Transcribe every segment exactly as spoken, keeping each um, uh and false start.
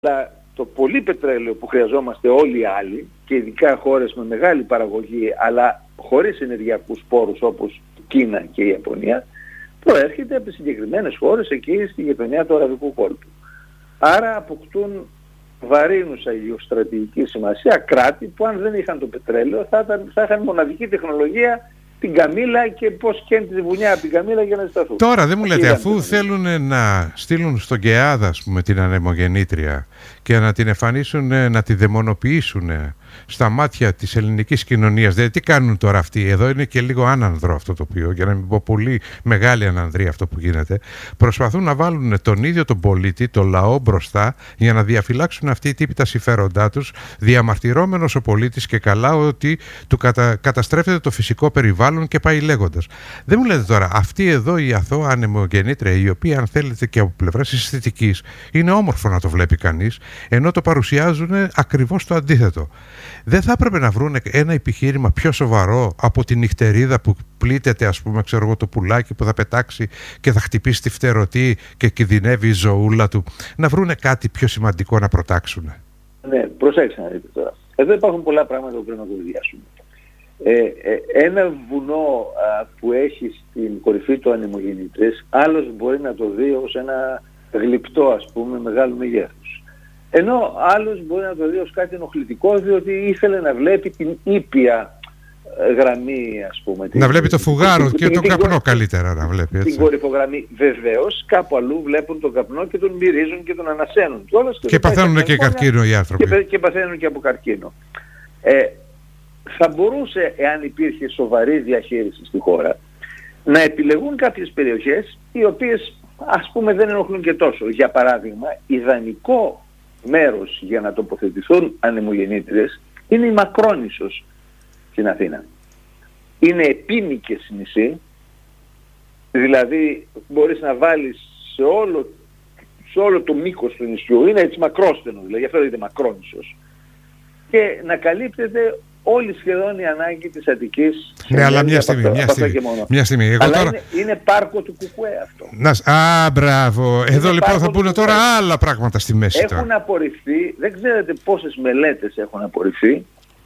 Αλλά το πολύ πετρέλαιο που χρειαζόμαστε όλοι οι άλλοι, και ειδικά χώρες με μεγάλη παραγωγή αλλά χωρίς ενεργειακούς πόρους όπως η Κίνα και η Ιαπωνία, προέρχεται από τις συγκεκριμένες χώρες εκεί στη γειτονιά του Αραβικού κόλπου. Άρα αποκτούν βαρύνουσα γεωστρατηγική σημασία κράτη που αν δεν είχαν το πετρέλαιο θα, ήταν, θα είχαν μοναδική τεχνολογία, την καμήλα, και πώς καίνε τη βουνιά από την καμήλα για να ζηταθούν. Τώρα δεν μου λέτε, αφού θέλουν να στείλουν στον ΚΕΑΔ, ας πούμε, την ανεμογεννήτρια και να την εμφανίσουν, να τη δαιμονοποιήσουν στα μάτια της ελληνικής κοινωνίας, δηλαδή τι κάνουν τώρα αυτοί? Εδώ είναι και λίγο άνανδρο αυτό το οποίο, για να μην πω πολύ μεγάλη ανανδρία αυτό που γίνεται. Προσπαθούν να βάλουν τον ίδιο τον πολίτη, το λαό μπροστά, για να διαφυλάξουν αυτοί οι τύποι τα συμφέροντά τους, διαμαρτυρόμενος ο πολίτης και καλά ότι του κατα... καταστρέφεται το φυσικό περιβάλλον και πάει λέγοντας. Δεν μου λέτε τώρα, αυτή εδώ η αθώα ανεμογεννήτρια, η οποία αν θέλετε και από πλευράς αισθητικής είναι όμορφο να το βλέπει κανείς, ενώ το παρουσιάζουν ακριβώς το αντίθετο. Δεν θα έπρεπε να βρουν ένα επιχείρημα πιο σοβαρό από την νυχτερίδα που πλήττεται, ας πούμε, ξέρω εγώ, το πουλάκι που θα πετάξει και θα χτυπήσει τη φτερωτή και κινδυνεύει η ζωούλα του? Να βρουν κάτι πιο σημαντικό να προτάξουν. Ναι, προσέξτε να δείτε τώρα. Εδώ υπάρχουν πολλά πράγματα που πρέπει να κουβεντιάσουμε. Ε, ε, ένα βουνό α, που έχει στην κορυφή του ανεμογεννήτρες, άλλος μπορεί να το δει ως ένα γλυπτό, ας πούμε, μεγάλου μεγέθους. Ενώ άλλος μπορεί να το δει ως κάτι ενοχλητικό, διότι ήθελε να βλέπει την ήπια γραμμή, ας πούμε. Να βλέπει το φουγάρο την, και την, τον την, καπνό καλύτερα να βλέπει. Έτσι. Την κορυφογραμμή. Βεβαίως, κάπου αλλού βλέπουν τον καπνό και τον μυρίζουν και τον ανασένουν. Και, και, και παθαίνουν και καρκίνο οι άνθρωποι. Και, και παθαίνουν και από καρκίνο. Ε, θα μπορούσε, εάν υπήρχε σοβαρή διαχείριση στη χώρα, να επιλεγούν κάποιες περιοχές οι οποίες, ας πούμε, δεν ενοχλούν και τόσο. Για παράδειγμα, ιδανικό μέρος για να τοποθετηθούν ανεμογεννήτρες είναι η Μακρόνισσος στην Αθήνα. Είναι επίμικες νησί, δηλαδή μπορείς να βάλεις σε όλο, σε όλο το μήκος του νησιού, είναι έτσι μακρόστενο, δηλαδή γι' αυτό λέγεται Μακρόνισσος, και να καλύπτεται όλη σχεδόν η ανάγκη της Αττικής. Ναι, αλλά μια στιγμή, μια στιγμή, μια στιγμή. Εγώ αλλά τώρα... είναι, είναι πάρκο του Κουκουέ αυτό. Να, α, μπράβο. Εδώ είναι λοιπόν θα πούνε τώρα άλλα πράγματα στη μέση. Έχουν τώρα. απορριφθεί, δεν ξέρετε πόσες μελέτες έχουν απορριφθεί,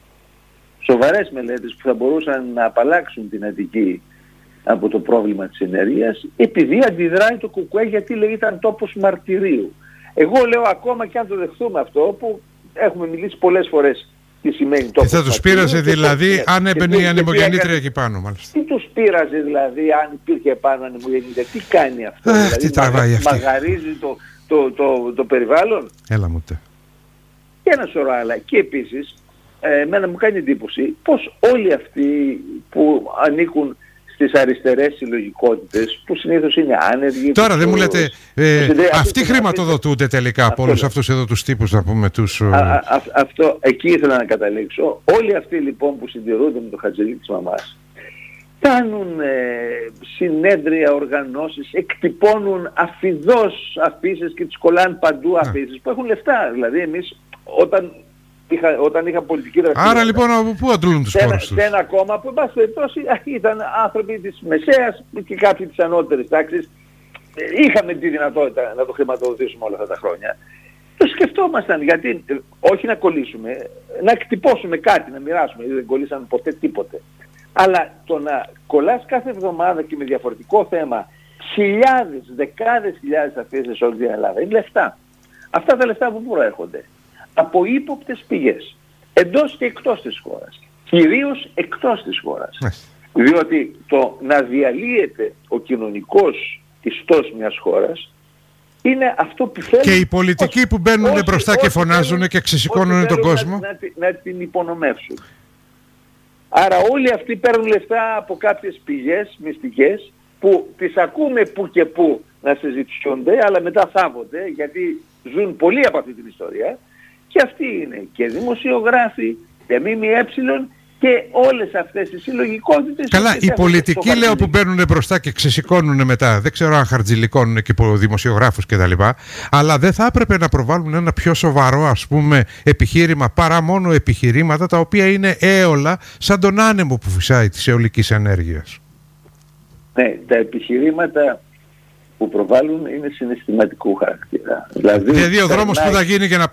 σοβαρές μελέτες που θα μπορούσαν να απαλλάξουν την Αττική από το πρόβλημα της ενέργειας, επειδή αντιδράει το Κουκουέ, γιατί λέει ήταν τόπος μαρτυρίου. Εγώ λέω, ακόμα και αν το δεχθούμε αυτό, που έχουμε μιλήσει πολλές φορές, τι σημαίνει τόπος. Και θα τους πείραζε δηλαδή αν έμπαινε η ανεμογεννήτρια εκεί πάνω, μάλιστα. Τι τους πείραζε δηλαδή αν υπήρχε πάνω ανεμογεννήτρια? Τι κάνει αυτό? Αχ, δηλαδή, τι τραβάει μαγα, αυτή. Μαγαρίζει το, το, το, το περιβάλλον. Έλα μου τε. Και ένα σωρό άλλα. Και επίσης, ε, εμένα μου κάνει εντύπωση πως όλοι αυτοί που ανήκουν στις αριστερές συλλογικότητες, που συνήθως είναι άνεργοι... Τώρα δεν μου λέτε, ε, αυτοί, αυτοί χρηματοδοτούνται τελικά από όλους αυτούς εδώ τους τύπους, να πούμε, τους... Α, α, α, αυτό, εκεί ήθελα να καταλήξω. Όλοι αυτοί λοιπόν που συντηρούνται με το χατζηλί της μαμάς, κάνουν ε, συνέδρια, οργανώσεις, εκτυπώνουν αφιδώς αφήσεις και τις κολλάνε παντού αφήσεις που έχουν λεφτά. Δηλαδή εμείς όταν... Είχα, όταν είχα πολιτική δραστηριότητα. Άρα λοιπόν από πού αντλούν τους πόρους τους? Σε ένα κόμμα που, εν πάση περιπτώσει, ήταν άνθρωποι της μεσαίας και κάποιοι της ανώτερης τάξης. Είχαμε τη δυνατότητα να το χρηματοδοτήσουμε όλα αυτά τα χρόνια. Το σκεφτόμασταν, γιατί όχι να κολλήσουμε, να εκτυπώσουμε κάτι, να μοιράσουμε, γιατί δεν κολλήσαμε ποτέ τίποτε. Αλλά το να κολλάς κάθε εβδομάδα και με διαφορετικό θέμα χιλιάδες, δεκάδες χιλιάδες αφήσεις σε όλη την Ελλάδα, είναι λεφτά. Αυτά τα λεφτά που προέρχονται από ύποπτες πηγές, εντός και εκτός της χώρας, κυρίως εκτός της χώρας. Mm. Διότι το να διαλύεται ο κοινωνικός ιστός μιας χώρας είναι αυτό που θέλουν... Και οι πολιτικοί όσοι, που μπαίνουν όσοι, μπροστά όσοι, και φωνάζουν όσοι, και ξεσηκώνουν τον κόσμο. Να, να, να την υπονομεύσουν. Άρα όλοι αυτοί παίρνουν λεφτά από κάποιες πηγές μυστικές που τις ακούμε που και που να συζητιούνται, αλλά μετά θάβονται, γιατί ζουν πολύ από αυτή την ιστορία. Και αυτοί είναι και δημοσιογράφοι και ΜΜΕ και όλες αυτές οι συλλογικότητες. Καλά, οι πολιτικοί λέω που μπαίνουν μπροστά και ξεσηκώνουν μετά, δεν ξέρω αν χαρτζηλικώνουν και δημοσιογράφους κτλ. Αλλά δεν θα έπρεπε να προβάλλουν ένα πιο σοβαρό, ας πούμε, επιχείρημα, παρά μόνο επιχειρήματα τα οποία είναι έολα σαν τον άνεμο που φυσάει της αιωλικής ενέργειας? Ναι, τα επιχειρήματα που προβάλλουν είναι συναισθηματικού χαρακτήρα. Δηλαδή, δηλαδή ο δρόμος που θα γίνει και να